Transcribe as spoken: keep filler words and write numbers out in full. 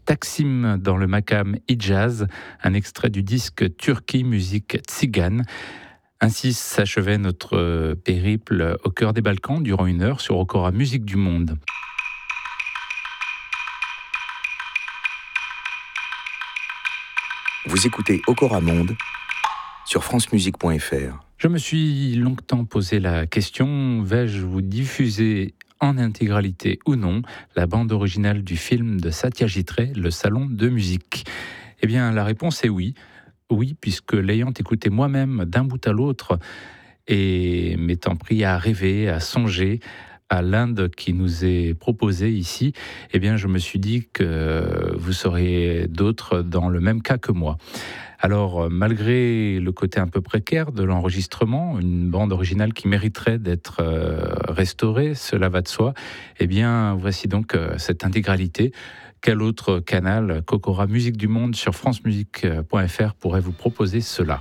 Taksim dans le Makam Hijaz, un extrait du disque Turki Musique Tzigane. Ainsi s'achevait notre périple au cœur des Balkans durant une heure sur Okora Musique du Monde. Vous écoutez Okora Monde sur francemusique point f r. Je me suis longtemps posé la question, vais-je vous diffuser en intégralité ou non la bande originale du film de Satyajit Ray, Le Salon de musique? Eh bien, la réponse est oui. Oui, puisque l'ayant écouté moi-même d'un bout à l'autre et m'étant pris à rêver, à songer à l'Inde qui nous est proposée ici, eh bien, je me suis dit que vous seriez d'autres dans le même cas que moi. Alors, malgré le côté un peu précaire de l'enregistrement, une bande originale qui mériterait d'être restaurée, cela va de soi, eh bien, voici donc cette intégralité. Quel autre canal qu'Okora Musique du Monde sur francemusique point f r pourrait vous proposer cela ?